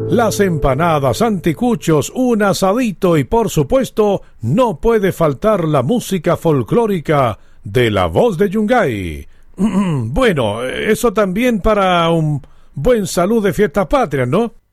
las empanadas, anticuchos, un asadito y por supuesto no puede faltar la música folclórica de La Voz de Yungay. Bueno, eso también para un buen salud de fiestas patrias, ¿no?